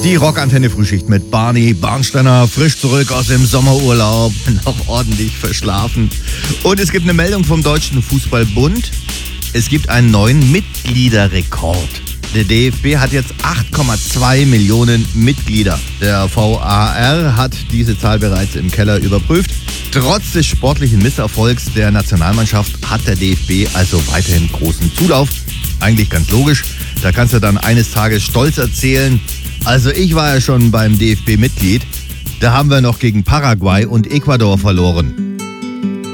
Die Rockantenne-Frühschicht mit Barney Barnsteiner, frisch zurück aus dem Sommerurlaub, noch ordentlich verschlafen. Und es gibt eine Meldung vom Deutschen Fußballbund. Es gibt einen neuen Mitgliederrekord. Der DFB hat jetzt 8,2 Millionen Mitglieder. Der VAR hat diese Zahl bereits im Keller überprüft. Trotz des sportlichen Misserfolgs der Nationalmannschaft hat der DFB also weiterhin großen Zulauf. Eigentlich ganz logisch. Da kannst du dann eines Tages stolz erzählen: Also ich war ja schon beim DFB Mitglied. Da haben wir noch gegen Paraguay und Ecuador verloren.